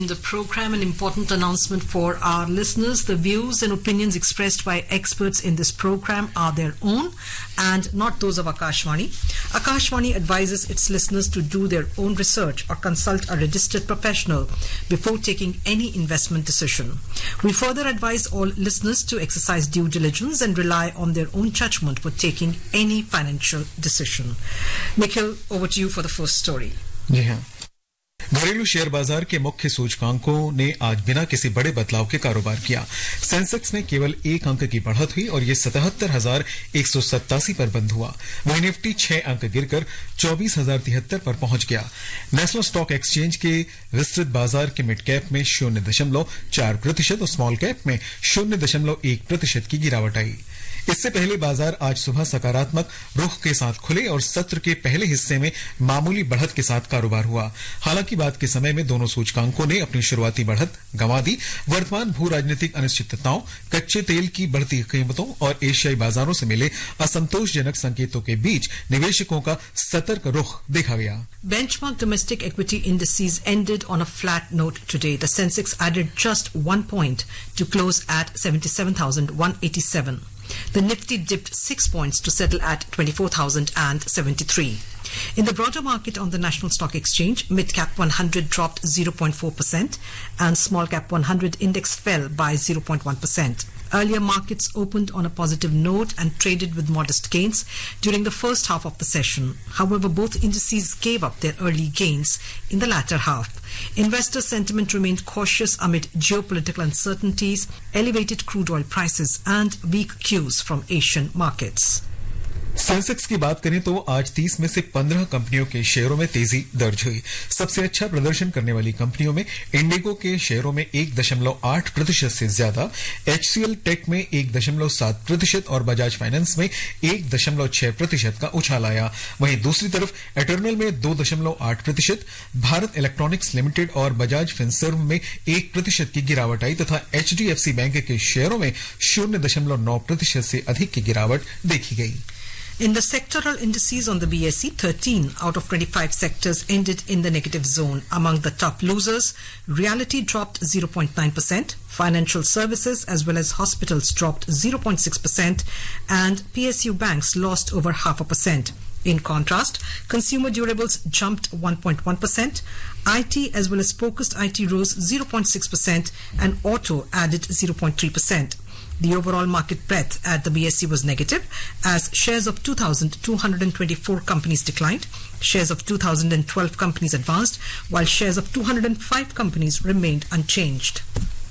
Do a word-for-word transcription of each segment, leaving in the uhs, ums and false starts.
The program, an important announcement for our listeners. The views and opinions expressed by experts in this program are their own and not those of Akashvani. Akashvani advises its listeners to do their own research or consult a registered professional before taking any investment decision. We further advise all listeners to exercise due diligence and rely on their own judgment for taking any financial decision. Nikhil, over to you for the first story. Yeah. घरेलू share बाजार के मुख्य सूचकांकों ने आज बिना किसी बड़े बदलाव के कारोबार किया। सेंसेक्स में केवल एक अंक की बढ़त हुई और ये सतहत्तर हजार एक सौ सत्तासी पर बंद हुआ। वहीं निफ्टी छह अंक गिरकर चौबीस हजार तिहत्तर पर पहुंच गया। नेशनल स्टॉक एक्सचेंज के विस्तृत बाजार के मिड कैप में शून्य दशमलव चार प्रतिशत और स्मॉल कैप में शून्य दशमलव एक प्रतिशत की गिरावट आई। इससे पहले बाजार आज सुबह सकारात्मक रुख के साथ खुले और सत्र के पहले हिस्से में मामूली बढ़त के साथ कारोबार हुआ। हालांकि बाद के समय में दोनों सूचकांकों ने अपनी शुरुआती बढ़त गंवा दी। वर्तमान भू राजनीतिक अनिश्चितताओं, कच्चे तेल की बढ़ती कीमतों और एशियाई बाजारों से मिले असंतोषजनक संकेतों के बीच निवेशकों का सतर्क रुख देखा गया। Benchmark domestic equity indices ended on a flat note today. The Sensex added just one point to close at seventy-seven thousand one hundred eighty-seven. The Nifty dipped six points to settle at twenty-four thousand seventy-three. In the broader market on the National Stock Exchange, Mid-Cap one hundred dropped zero point four percent and Small-Cap one hundred index fell by zero point one percent. Earlier markets opened on a positive note and traded with modest gains during the first half of the session. However, both indices gave up their early gains in the latter half. Investor sentiment remained cautious amid geopolitical uncertainties, elevated crude oil prices and weak cues from Asian markets. Sensex की बात करें तो आज तीस में से पंद्रह कंपनियों के शेयरों में तेजी दर्ज हुई। सबसे अच्छा प्रदर्शन करने वाली कंपनियों में इंडिगो के शेयरों में एक दशमलव आठ प्रतिशत से ज्यादा, एचसीएल टेक में एक दशमलव सात प्रतिशत और बजाज फाइनेंस में एक दशमलव छह प्रतिशत का उछाल आया। वहीं दूसरी तरफ एटर्नल में दो दशमलव आठ प्रतिशत, भारत इलेक्ट्रॉनिक्स लिमिटेड और बजाज फिनसर्व में एक प्रतिशत की गिरावट आई तथा एचडीएफसी बैंक के शेयरों में शून्य दशमलव नौ प्रतिशत से अधिक की गिरावट देखी गई। In the sectoral indices on the B S E, thirteen out of twenty-five sectors ended in the negative zone. Among the top losers, realty dropped zero point nine percent, financial services as well as hospitals dropped zero point six percent, and P S U banks lost over half a percent. In contrast, consumer durables jumped one point one percent, I T as well as focused I T rose zero point six percent, and auto added zero point three percent. The overall market breadth at the B S E was negative as shares of two thousand two hundred twenty-four companies declined, shares of two thousand twelve companies advanced, while shares of two hundred five companies remained unchanged.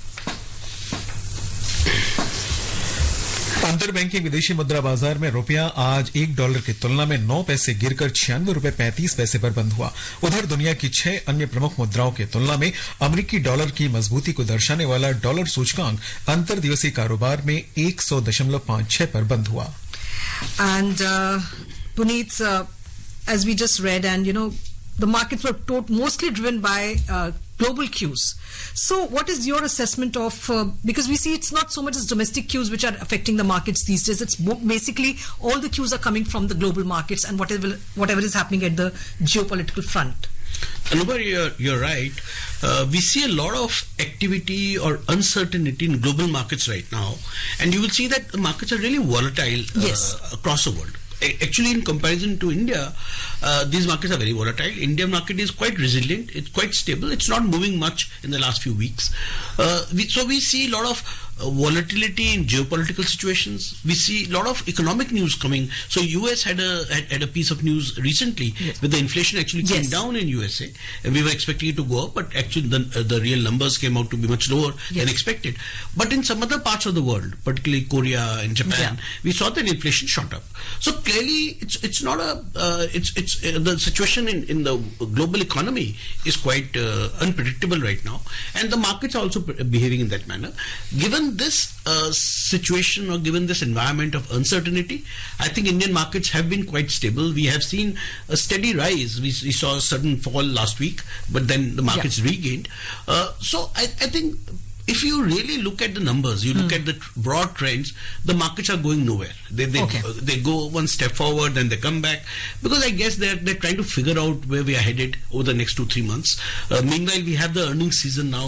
अंतर banking विदेशी मुद्रा बाजार में रुपया आज एक dollar की तुलना में नौ पैसे गिरकर छियानवे रुपए पैंतीस पैसे पर बंद हुआ। उधर दुनिया की छह अन्य प्रमुख मुद्राओं की तुलना में अमेरिकी डॉलर की मजबूती को दर्शाने वाला डॉलर सूचकांक अंतर दिवसीय कारोबार में एक सौ दशमलव पांच छह पर बंद हुआ। And uh, Puneet, uh, as we just read, and you know, the markets were to- mostly driven by uh, global cues. So what is your assessment of, uh, because we see it's not so much as domestic cues which are affecting the markets these days, it's bo- basically all the cues are coming from the global markets and whatever whatever is happening at the geopolitical front. Anubhav, you're, you're right. Uh, we see a lot of activity or uncertainty in global markets right now, and you will see that the markets are really volatile uh, Yes. across the world. Actually, in comparison to India, uh, these markets are very volatile. Indian market is quite resilient. It's quite stable. It's not moving much in the last few weeks. Uh, we, so we see a lot of uh, volatility in geopolitical situations. We see a lot of economic news coming. So U S had a had, had a piece of news recently Yes. where the inflation actually came Yes. down in U S A, and we were expecting it to go up, but actually the uh, the real numbers came out to be much lower Yes. than expected. But in some other parts of the world, particularly Korea and Japan, Yeah. we saw that inflation shot up. So clearly, it's it's not a uh, it's it's uh, the situation in, in the global economy is quite uh, unpredictable right now, and the markets are also p- behaving in that manner. Given this uh, situation or given this environment of uncertainty, I think Indian markets have been quite stable. We have seen a steady rise. We, we saw a sudden fall last week, but then the markets Yeah. regained. Uh, so I, I think. If you really look at the numbers, you look Hmm. at the tr- broad trends, the markets are going nowhere. They they, Okay. uh, they go one step forward, then they come back. Because I guess they're, they're trying to figure out where we are headed over the next two, three months. Uh, meanwhile, we have the earnings season now.